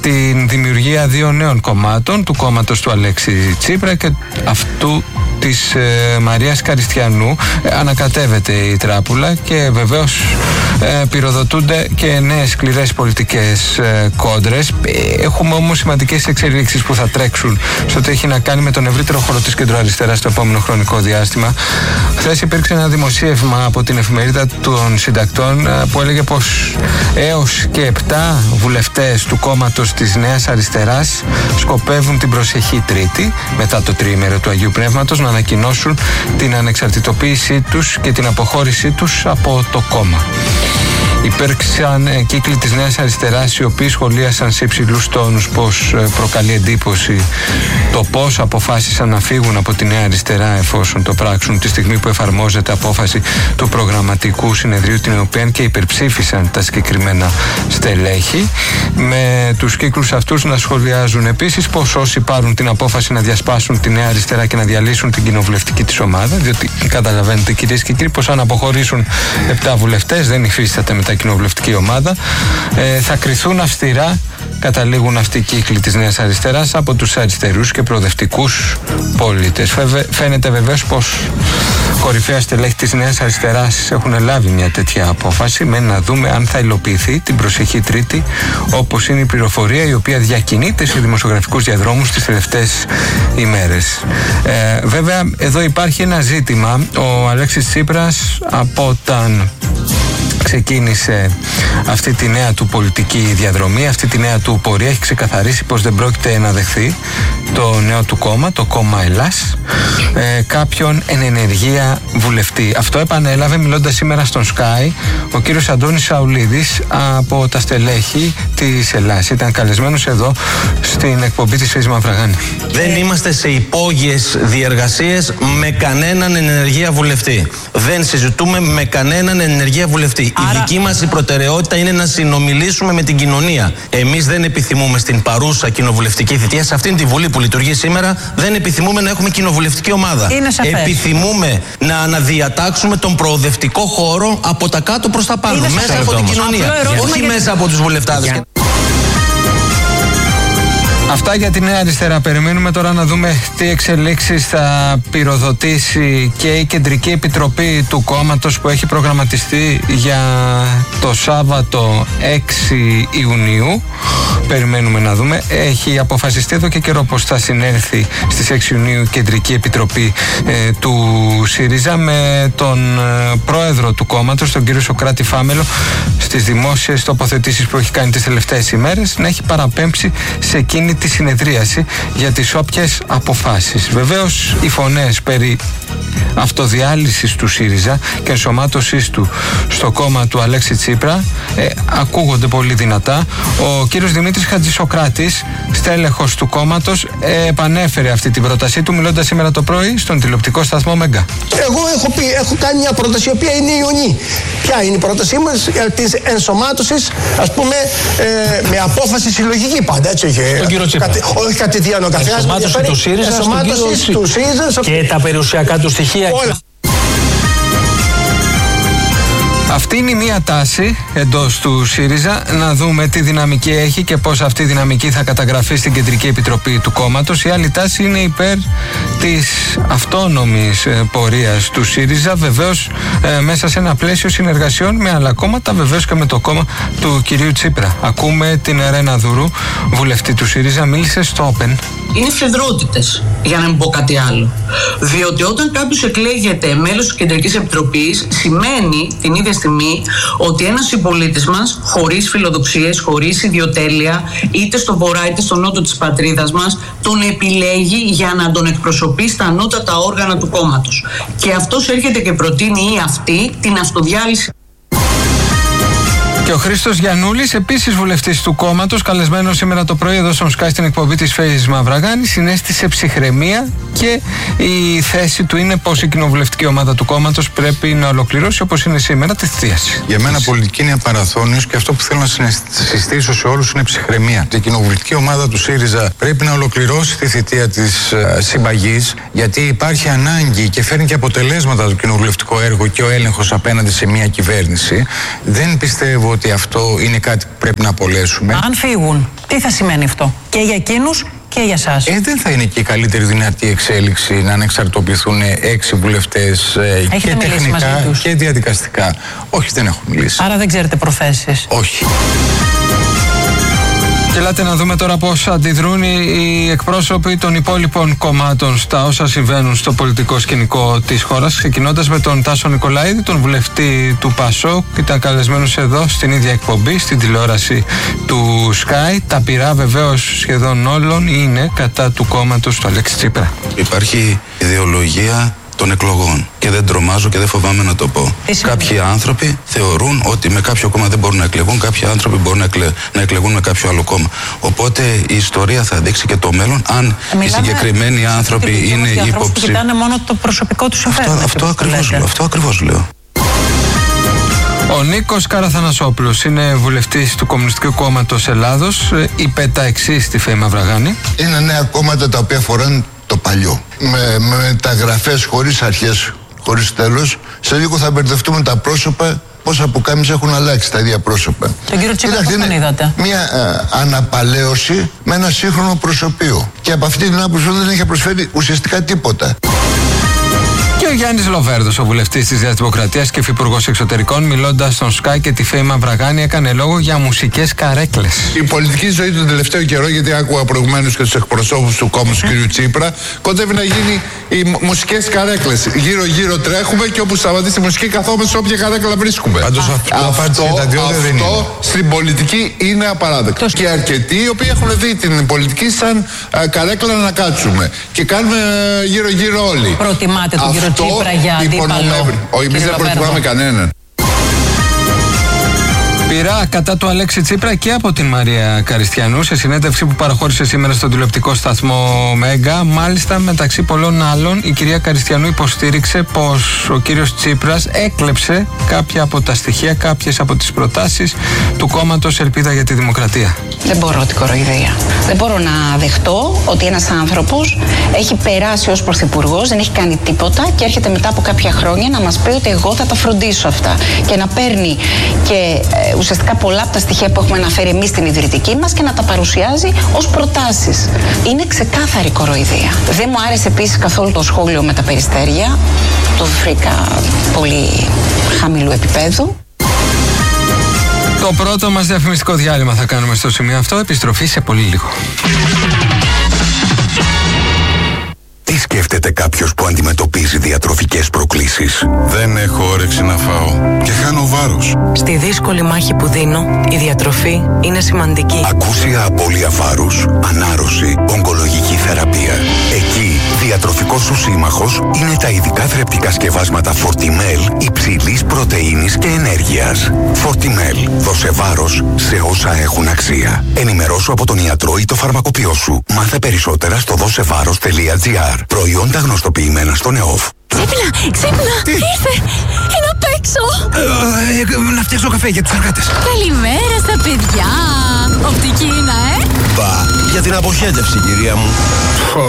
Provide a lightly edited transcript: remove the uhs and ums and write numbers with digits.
την δημιουργία δύο νέων κομμάτων, του κόμματος του Αλέξη Τσίπρα και αυτού της Μαρίας Καριστιανού. Ανακατεύεται η τράπουλα και βεβαίως πυροδοτούνται και νέες σκληρές πολιτικές κόντρες. Έχουμε όμως σημαντικές εξελίξεις που θα τρέξουν στο ότι έχει να κάνει με τον ευρύτερο χώρο της κεντροαριστεράς στο επόμενο χρονικό διάστημα. Χθες υπήρξε ένα δημοσίευμα από την εφημερίδα των συντακτών που έλεγε πως έως και 7 βουλευτές του κόμματος της Νέας Αριστεράς σκοπεύουν την προσεχή Τρίτη, μετά το τριήμερο του Αγίου Πνεύματος, να ανακοινώσουν την ανεξαρτητοποίησή τους και την αποχώρησή τους από το κόμμα. Υπήρξαν κύκλοι της Νέας Αριστεράς οι οποίοι σχολίασαν σε υψηλούς τόνους πως προκαλεί εντύπωση το πως αποφάσισαν να φύγουν από τη Νέα Αριστερά εφόσον το πράξουν τη στιγμή που εφαρμόζεται απόφαση του προγραμματικού συνεδρίου, την οποία και υπερψήφισαν τα συγκεκριμένα στελέχη. Με τους κύκλους αυτούς να σχολιάζουν επίσης πως όσοι πάρουν την απόφαση να διασπάσουν τη Νέα Αριστερά και να διαλύσουν την κοινοβουλευτική της ομάδα, διότι καταλαβαίνετε κυρίες και κύριοι πως αν αποχωρήσουν 7 βουλευτές δεν υφίσταται μετά κοινοβουλευτική ομάδα, θα κριθούν αυστηρά, καταλήγουν αυτοί οι κύκλοι της Νέας Αριστεράς, από τους αριστερούς και προοδευτικούς πολίτες. Φαίνεται βεβαίως πως κορυφαία στελέχη της Νέας Αριστεράς έχουν λάβει μια τέτοια απόφαση. Μένει να δούμε αν θα υλοποιηθεί την προσεχή Τρίτη, όπως είναι η πληροφορία η οποία διακινείται σε δημοσιογραφικούς διαδρόμους τις τελευταίες ημέρες. Βέβαια εδώ υπάρχει ένα ζήτημα. Ο Αλέξης Τσίπρας από όταν ξεκίνησε αυτή τη νέα του πολιτική διαδρομή, αυτή τη νέα του πορεία, έχει ξεκαθαρίσει πως δεν πρόκειται να δεχθεί το νέο του κόμμα, το κόμμα Ελλάς, κάποιον εν ενεργεία βουλευτή. Αυτό επανέλαβε μιλώντας σήμερα στον Sky ο κύριος Αντώνης Σαουλίδης από τα στελέχη της Ελλάς. Ήταν καλεσμένος εδώ στην εκπομπή της Φέης Μαυραγάνη. Δεν είμαστε σε υπόγειες διεργασίες με κανέναν εν ενεργεία βουλευτή. Δεν συζητούμε με κανέναν εν ενεργεία βουλευτή. Η δική μας η προτεραιότητα είναι να συνομιλήσουμε με την κοινωνία. Εμείς δεν επιθυμούμε στην παρούσα κοινοβουλευτική θητεία, σε αυτήν τη Βουλή που λειτουργεί σήμερα, δεν επιθυμούμε να έχουμε κοινοβουλευτική ομάδα. Επιθυμούμε να αναδιατάξουμε τον προοδευτικό χώρο από τα κάτω προς τα πάνω, μέσα από την κοινωνία. Όχι μέσα από τους βουλευτάδες. Αυτά για τη Νέα Αριστερά. Περιμένουμε τώρα να δούμε τι εξελίξεις θα πυροδοτήσει και η Κεντρική Επιτροπή του κόμματος που έχει προγραμματιστεί για το Σάββατο 6 Ιουνίου. Περιμένουμε να δούμε. Έχει αποφασιστεί εδώ και καιρό πως θα συνέλθει στις 6 Ιουνίου η Κεντρική Επιτροπή του ΣΥΡΙΖΑ με τον πρόεδρο του κόμματος, τον κύριο Σωκράτη Φάμελο, στις δημόσιες τοποθετήσεις που έχει κάνει τις τελευταίες ημέρες, να έχει παραπέμψει σε εκείνη τη συνεδρίαση για τις όποιες αποφάσεις. Βεβαίως οι φωνές περί αυτοδιάλυσης του ΣΥΡΙΖΑ και ενσωμάτωσής του στο κόμμα του Αλέξη Τσίπρα ακούγονται πολύ δυνατά. Ο κύριος Δημήτρης Χατζησοκράτης, στέλεχος του κόμματος, επανέφερε αυτή την πρότασή του μιλώντας σήμερα το πρωί στον τηλεοπτικό σταθμό Μέγκα. Εγώ έχω κάνει μια πρόταση η οποία είναι ιονή. Ποια είναι η πρότασή μας? της ενσωμάτωσης, ας πούμε, με απόφαση συλλογική πάντα, έτσι. Τον κύριο Τσίπρα. Όχι κατηδίαν ο καθένας. Ενσωμάτωση του ΣΥΡΙΖΑ στον κύριο και τα περιουσιακά του στοιχεία. Όλα. Αυτή είναι η μία τάση εντός του ΣΥΡΙΖΑ, να δούμε τι δυναμική έχει και πώς αυτή η δυναμική θα καταγραφεί στην Κεντρική Επιτροπή του κόμματος. Η άλλη τάση είναι υπέρ της αυτόνομης πορείας του ΣΥΡΙΖΑ, βεβαίως μέσα σε ένα πλαίσιο συνεργασιών με άλλα κόμματα, βεβαίως και με το κόμμα του κυρίου Τσίπρα. Ακούμε την Ρένα Δουρού, βουλευτή του ΣΥΡΙΖΑ, μίλησε στο Open. Είναι φεδρότητες, για να μην πω κάτι άλλο. Διότι όταν κάποιος εκλέγεται μέλος της Κεντρικής Επιτροπής, σημαίνει την ίδια στιγμή ότι ένας συμπολίτης μας, χωρίς φιλοδοξίες, χωρίς ιδιοτέλεια, είτε στο βορρά είτε στο νότο της πατρίδας μας, τον επιλέγει για να τον εκπροσωπεί στα ανώτατα όργανα του κόμματος. Και αυτός έρχεται και προτείνει ή αυτή την αυτοδιάλυση. Και ο Χρήστος Γιαννούλης, επίσης βουλευτής του κόμματος, καλεσμένος σήμερα το πρωί εδώ στον Sky στην εκπομπή της Φέης Μαυραγάνη, συνέστησε ψυχραιμία και η θέση του είναι πως η κοινοβουλευτική κοινοβουλευτική ομάδα του κόμματος πρέπει να ολοκληρώσει όπως είναι σήμερα τη θίαση. Για μένα πολιτική είναι απαραθώνιος και αυτό που θέλω να συστήσω σε όλους είναι ψυχραιμία. Η κοινοβουλευτική ομάδα του ΣΥΡΙΖΑ πρέπει να ολοκληρώσει τη θητεία της συμπαγής, γιατί υπάρχει ανάγκη και φέρνει και αποτελέσματα το κοινοβουλευτικό έργο και ο έλεγχος απέναντι σε μια κυβέρνηση. Δεν πιστεύω ότι αυτό είναι κάτι που πρέπει να απολέσουμε. Αν φύγουν, τι θα σημαίνει αυτό και για εκείνους και για εσάς? Δεν θα είναι και η καλύτερη δυνατή εξέλιξη να ανεξαρτοποιηθούν 6 βουλευτές και τεχνικά και διαδικαστικά. Όχι, δεν έχω μιλήσει. Άρα δεν ξέρετε προθέσεις? Όχι. Και ελάτε να δούμε τώρα πώς αντιδρούν οι εκπρόσωποι των υπόλοιπων κομμάτων στα όσα συμβαίνουν στο πολιτικό σκηνικό της χώρας, ξεκινώντας με τον Τάσο Νικολαίδη, τον βουλευτή του ΠΑΣΟΚ, που ήταν καλεσμένος εδώ στην ίδια εκπομπή, στην τηλεόραση του Sky. Τα πειρά βεβαίως σχεδόν όλων είναι κατά του κόμματος του Αλέξη Τσίπρα. Υπάρχει ιδεολογία των εκλογών και δεν τρομάζω και δεν φοβάμαι να το πω. Κάποιοι άνθρωποι θεωρούν ότι με κάποιο κόμμα δεν μπορούν να εκλεγούν, κάποιοι άνθρωποι μπορούν να εκλεγούν με κάποιο άλλο κόμμα. Οπότε η ιστορία θα δείξει και το μέλλον αν οι συγκεκριμένοι άνθρωποι είναι υποψήφοι. Κοιτάνε μόνο το προσωπικό τους συμφέρον. Αυτό ακριβώς λέω. Ο Νίκος Καραθανασόπουλος είναι βουλευτής του Κομμουνιστικού Κόμματος Ελλάδος. Είπε τα εξής στη Φέη Μαυραγάνη. Είναι νέα κόμματα τα οποία φοράνε το παλιό. Με μεταγραφές χωρίς αρχές, χωρίς τέλος. Σε λίγο θα μπερδευτούμε τα πρόσωπα. Πόσα πουκάμισα έχουν αλλάξει τα ίδια πρόσωπα. Τον κύριο Τσίπρα πώς τον είδατε? Μια αναπαλαίωση με ένα σύγχρονο προσωπείο. Και από αυτή την άποψη δεν έχει προσφέρει ουσιαστικά τίποτα. Και ο Γιάννης Λοβέρδος, ο βουλευτής της Νέας Δημοκρατίας και υφυπουργός εξωτερικών, μιλώντας στον Sky και τη Φέη Μαυραγάνη, έκανε λόγο για μουσικές καρέκλες. Η πολιτική ζωή τον τελευταίο καιρό, γιατί άκουγα προηγουμένως και τους εκπροσώπους του κόμματος του κ. Τσίπρα, κοντεύει να γίνει οι μουσικές καρέκλες. Γύρω-γύρω τρέχουμε και όπου σταματήσει η μουσική καθόμαστε σε όποια καρέκλα βρίσκουμε. Αυτό στην πολιτική είναι απαράδεκτο. Και αρκετοί οι οποίοι έχουν δει την πολιτική σαν καρέκλα να κάτσουμε. Και κάνουμε γύρω-γύρω όλοι. Προτιμάτε τον κύριο Τσίπρα για αντίπαλο? Όχι, εμείς δεν προτιμάμε κανέναν. Πειρά κατά του Αλέξη Τσίπρα και από την Μαρία Καριστιανού σε συνέντευξη που παραχώρησε σήμερα στον τηλεοπτικό σταθμό Μέγκα. Μάλιστα, μεταξύ πολλών άλλων, η κυρία Καριστιανού υποστήριξε πως ο κύριος Τσίπρας έκλεψε κάποια από τα στοιχεία, κάποιες από τις προτάσεις του κόμματος Ελπίδα για τη Δημοκρατία. Δεν μπορώ την κοροϊδία. Δεν μπορώ να δεχτώ ότι ένας άνθρωπος έχει περάσει ως πρωθυπουργός, δεν έχει κάνει τίποτα και έρχεται μετά από κάποια χρόνια να μας πει ότι εγώ θα τα φροντίσω αυτά. Και να παίρνει και ουσιαστικά πολλά από τα στοιχεία που έχουμε αναφέρει εμείς στην ιδρυτική μας και να τα παρουσιάζει ως προτάσεις. Είναι ξεκάθαρη κοροϊδία. Δεν μου άρεσε επίσης καθόλου το σχόλιο με τα περιστέρια. Το βρήκα πολύ χαμηλού επίπεδου. Το πρώτο μας διαφημιστικό διάλειμμα θα κάνουμε στο σημείο αυτό. Επιστροφή σε πολύ λίγο. Τι σκέφτεται κάποιος που αντιμετωπίζει διατροφικές προκλήσεις? Δεν έχω όρεξη να φάω και χάνω βάρος. Στη δύσκολη μάχη που δίνω, η διατροφή είναι σημαντική. Ακούσια απώλεια βάρους, ανάρρωση, ογκολογική θεραπεία. Εκεί, διατροφικός σου σύμμαχος είναι τα ειδικά θρεπτικά σκευάσματα Fortimel υψηλής πρωτεΐνης και ενέργειας. Fortimel. Δώσε βάρος σε όσα έχουν αξία. Ενημερώσου από τον ιατρό ή το φαρμακοποιό σου. Μάθε περισσότερα στο δώσεβάρος.gr. Προϊόντα γνωστοποιημένα στο ΕΟΦ. Ξύπνα! Τι? Ήρθε! Είναι απ' έξω! Να φτιάξω καφέ για τους εργάτες. Καλημέρα στα παιδιά! Οπτική είναι, Μπα, για την αποχέτευση, κυρία μου.